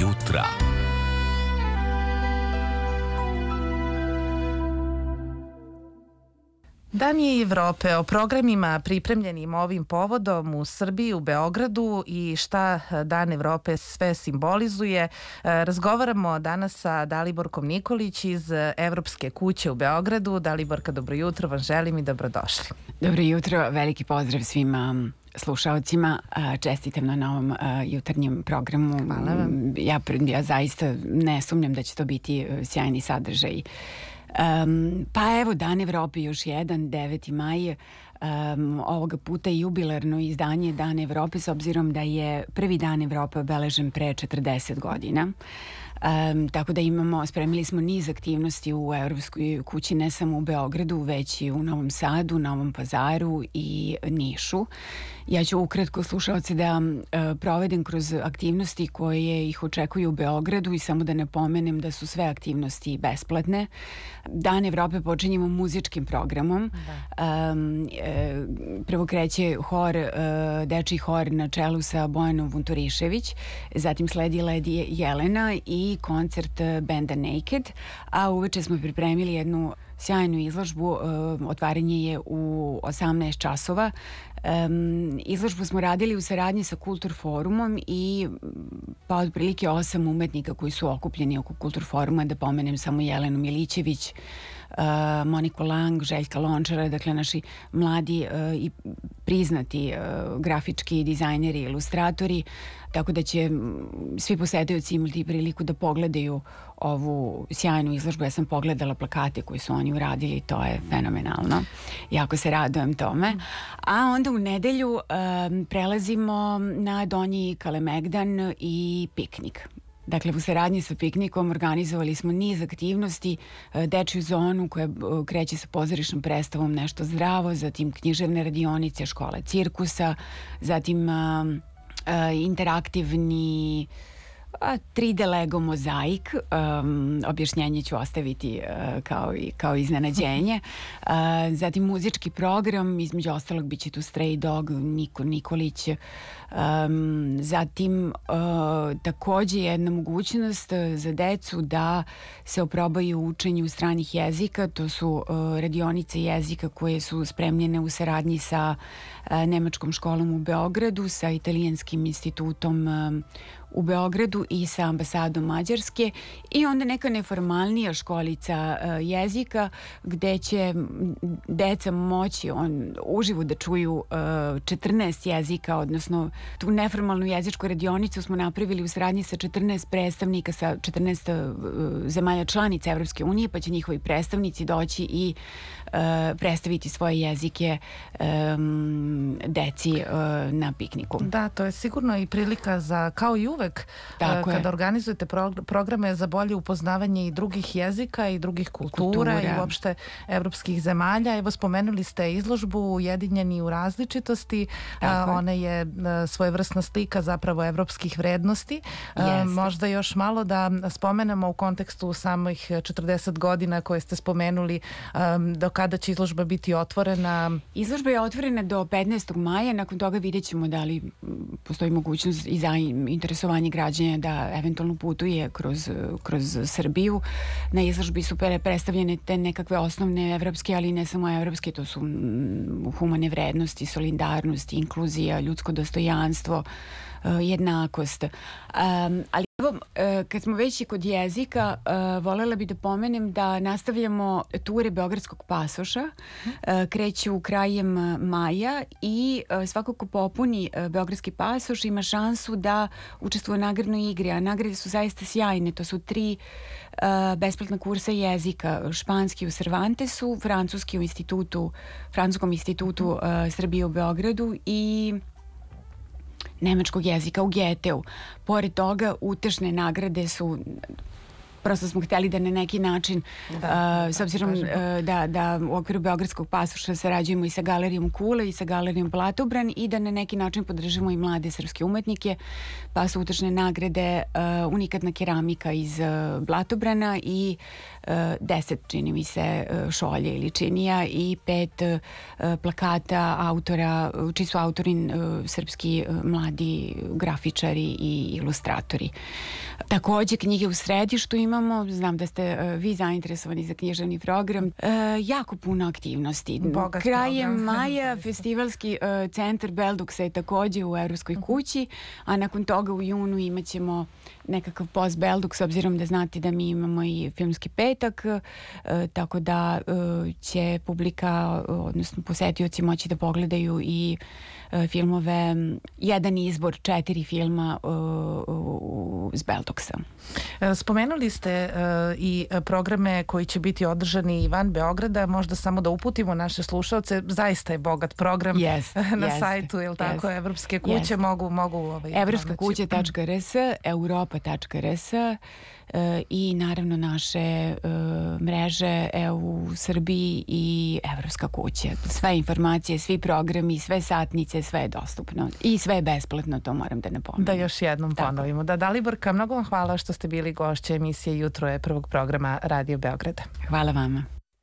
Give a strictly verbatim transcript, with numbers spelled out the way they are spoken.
jutra. Dani Evrope, o programima pripremljenim ovim povodom u Srbiji, u Beogradu i šta Dan Evrope sve simbolizuje. Razgovaramo danas sa Daliborkom Nikolić iz Evropske kuće u Beogradu. Daliborka, dobro jutro vam želim i dobrodošli. Dobro jutro, veliki pozdrav svima slušaocima. Čestitam na novom jutarnjem programu. Hvala vam. Ja, ja zaista ne sumnjam da će to biti sjajni sadržaj. Um, pa evo, Dan Evrope još jedan, deveti maj, um, ovoga puta i jubilarno izdanje Dan Evrope, s obzirom da je prvi Dan Evrope obeležen pre četrdeset godina. Um, tako da imamo, spremili smo niz aktivnosti u Evropskoj kući, ne samo u Beogradu, već i u Novom Sadu, Novom Pazaru i Nišu. Ja ću ukratko slušaoce da uh, provedem kroz aktivnosti koje ih očekuju u Beogradu i samo da napomenem da su sve aktivnosti besplatne. Dan Evrope počinjemo muzičkim programom. Um, e, prvo kreće hor, uh, dečiji hor na čelu sa Bojanom Vunturišević, zatim sledi Ledi Jelena i koncert benda Naked, a uveče smo pripremili jednu sjajnu izložbu. Uh, otvaranje je u osamnaest časova. Um, izložbu smo radili u saradnji sa Kultur forumom i pa otprilike osam umetnika koji su okupljeni oko Kultur foruma, da pomenem samo Jelenu Milićević, Uh, Moniku Lang, Željka Lončara, dakle naši mladi uh, i priznati uh, grafički dizajneri, ilustratori, tako da će svi posetioci imati priliku da pogledaju ovu sjajnu izložbu. Ja sam pogledala plakate koje su oni uradili, to je fenomenalno. Jako se radujem tome. A onda u nedelju um, prelazimo na Donji Kalemegdan i piknik. Dakle, u saradnji sa piknikom organizovali smo niz aktivnosti, dečju zonu koja kreće sa pozorišnom predstavom Nešto zdravo, zatim književne radionice, škola cirkusa, zatim a, a, interaktivni a, tri D Lego mozaik, um, objašnjenje ću ostaviti uh, kao, i, kao iznenađenje. Uh, zatim muzički program, između ostalog bit će tu Stray Dog, Niko Nikolić. Um, zatim uh, takođe jedna mogućnost za decu da se oprobaju u učenju stranih jezika. To su uh, radionice jezika koje su spremljene u saradnji sa uh, Nemačkom školom u Beogradu, sa Italijanskim institutom uh, u Beogradu i sa ambasadom Mađarske, i onda neka neformalnija školica uh, jezika gde će deca moći on, uživo da čuju uh, četrnaest jezika, odnosno tu neformalnu jezičku radionicu smo napravili u saradnji sa četrnaest predstavnika sa četrnaest uh, zemalja članica Evropske unije, pa će njihovi predstavnici doći i uh, predstaviti svoje jezike um, deci uh, na pikniku. Da, to je sigurno i prilika za, kao i uvek, Tako kada je. organizujete pro, programe za bolje upoznavanje i drugih jezika i drugih kultura, kultura. i uopšte evropskih zemalja. Evo, spomenuli ste izložbu Ujedinjeni u različitosti. A, ona je svojevrsna slika zapravo evropskih vrednosti. A, možda još malo da spomenemo u kontekstu samih četrdeset godina koje ste spomenuli, a, do kada će izložba biti otvorena? Izložba je otvorena do petnaestog maja, nakon toga vidjet ćemo da li postoji mogućnost i za interesovanje građana da eventualno putuje kroz, kroz Srbiju. Na izložbi su predstavljene te nekakve osnovne evropske, ali ne samo evropske, to su humane vrednosti, solidarnost, inkluzija, ljudsko dostojanstvo, jednakost. Um, ali evo, kad smo već i kod jezika, uh, voljela bih da pomenem da nastavljamo ture Beogradskog pasoša. Uh, kreću krajem maja i uh, svako ko popuni uh, Beogradski pasoš ima šansu da učestvuje u nagradnoj igri, a nagrade su zaista sjajne. To su tri uh, besplatna kursa jezika: španski u Cervantesu, francuski u institutu, Francuskom institutu uh, Srbije u Beogradu i nemačkog jezika u Geteu. Pored toga, utešne nagrade su prosto smo hteli da na neki način, da, uh, s obzirom uh, da, da u okviru Beogradskog pasoša sarađujemo i sa Galerijom Kule i sa Galerijom Platobran i da na neki način podržimo i mlade srpske umetnike, pa su utršne nagrade uh, unikatna keramika iz uh, Blatobrana i uh, deset, čini mi se, uh, šolje ili činija i pet uh, plakata autora, čiji su autori uh, srpski uh, mladi grafičari i ilustratori. Takođe, knjige u središtu imamo, znam da ste uh, vi zainteresovani za književni program, uh, jako puno aktivnosti. Bogat Krajem program. maja festivalski uh, centar Belduksa je takođe u Evropskoj kući, a nakon toga u junu imat ćemo nekakav post Belduk, s obzirom da znate da mi imamo i filmski petak, uh, tako da uh, će publika, uh, odnosno posetioci moći da pogledaju i uh, filmove, jedan izbor četiri filma uh, uh, z Belduksa. Spomenuli ste uh, i programe koji će biti održani i van Beograda, možda samo da uputimo naše slušalce, zaista je bogat program yes, na yes, sajtu, je li tako, yes, Evropske kuće yes. mogu, mogu ovaj, evropska kuća tačka r s, europa tačka r s uh, i naravno naše uh, mreže E U u Srbiji i Evropska kuća. Sve informacije, svi programi, sve satnice, sve je dostupno i sve je besplatno, to moram da napomenem. Da još jednom ponovimo. Da, Daliborka, mnogo vam hvala što ste bili gošće emisije Jutro je prvog programa Radio Beograda. Hvala vama.